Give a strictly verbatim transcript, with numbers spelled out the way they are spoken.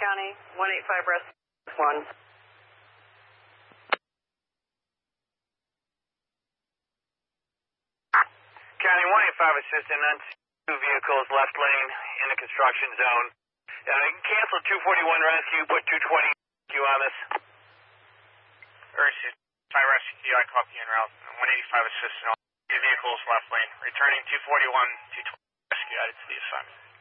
County, one eighty-five Rescue one. County one eighty-five assistant on two vehicles left lane in the construction zone. Uh, cancel two forty-one rescue, put two twenty rescue on this. Urge five rescue, I copy en route. one eighty-five assistant on two vehicles left lane. Returning two forty-one, two twenty rescue added to the assignment.